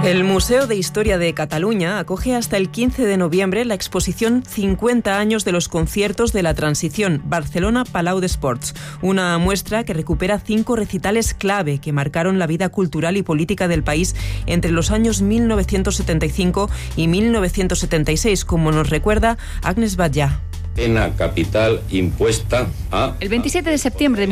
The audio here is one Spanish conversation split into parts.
El Museo de Historia de Cataluña acoge hasta el 15 de noviembre la exposición 50 años de los conciertos de la Transición, Barcelona Palau d'Esports, una muestra que recupera 5 recitales clave que marcaron la vida cultural y política del país entre los años 1975 y 1976, como nos recuerda Agnes Batllà. Pena capital impuesta a... El 27 de septiembre de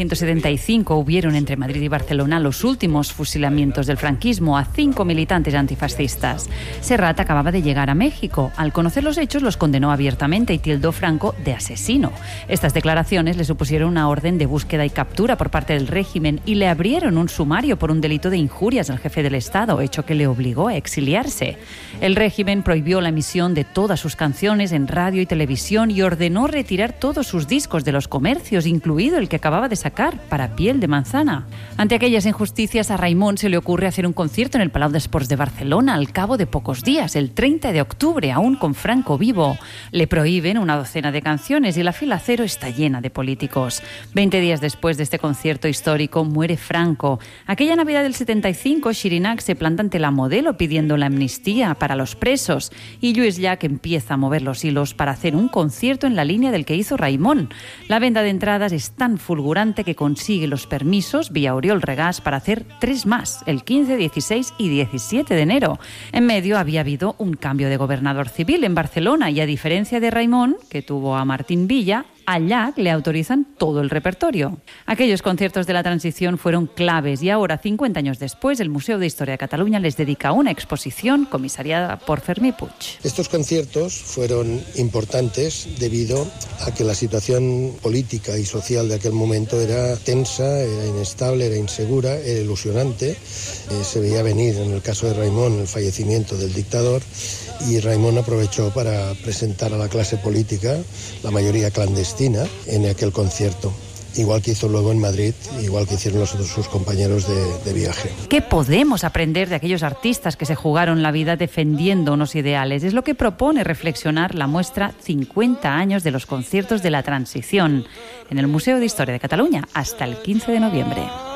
1975 hubieron entre Madrid y Barcelona los últimos fusilamientos del franquismo a 5 militantes antifascistas. Serrat acababa de llegar a México. Al conocer los hechos los condenó abiertamente y tildó Franco de asesino. Estas declaraciones le supusieron una orden de búsqueda y captura por parte del régimen y le abrieron un sumario por un delito de injurias al jefe del Estado, hecho que le obligó a exiliarse. El régimen prohibió la emisión de todas sus canciones en radio y televisión y ordenó retirar todos sus discos de los comercios, incluido el que acababa de sacar, Para piel de manzana. Ante aquellas injusticias, a Raimon se le ocurre hacer un concierto en el Palau d'Esports de Barcelona al cabo de pocos días, el 30 de octubre, aún con Franco vivo. Le prohíben una docena de canciones y la fila cero está llena de políticos. 20 días después de este concierto histórico, muere Franco. Aquella Navidad del 75, Xirinac se planta ante la Modelo pidiendo la amnistía para los presos y Lluís Llach empieza a mover los hilos para hacer un concierto en la línea del que hizo Raimon. La venta de entradas es tan fulgurante que consigue los permisos vía Oriol Regàs para hacer 3 más, el 15, 16 y 17 de enero. En medio había habido un cambio de gobernador civil en Barcelona y a diferencia de Raimon, que tuvo a Martín Villa, a Llach le autorizan todo el repertorio. Aquellos conciertos de la transición fueron claves y ahora, 50 años después, el Museo de Historia de Cataluña les dedica una exposición comisariada por Fermí Puig. Estos conciertos fueron importantes debido a que la situación política y social de aquel momento era tensa, era inestable, era insegura, era ilusionante. Se veía venir, en el caso de Raimon, el fallecimiento del dictador y Raimon aprovechó para presentar a la clase política, la mayoría clandestina, en aquel concierto. Igual que hizo luego en Madrid, igual que hicieron sus compañeros de viaje. ¿Qué podemos aprender de aquellos artistas que se jugaron la vida defendiendo unos ideales? Es lo que propone reflexionar la muestra 50 años de los conciertos de la transición en el Museo de Historia de Cataluña hasta el 15 de noviembre.